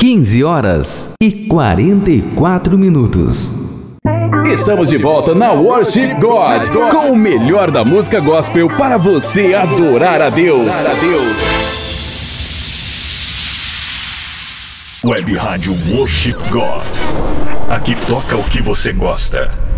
15h44. Estamos de volta na Worship God, com o melhor da música gospel para você adorar a Deus. Web Rádio Worship God. Aqui toca o que você gosta.